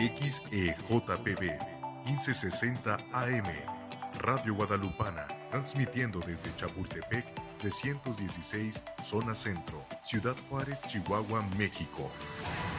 XEJPB 1560 AM, Radio Guadalupana, transmitiendo desde Chapultepec 316, Zona Centro, Ciudad Juárez, Chihuahua, México.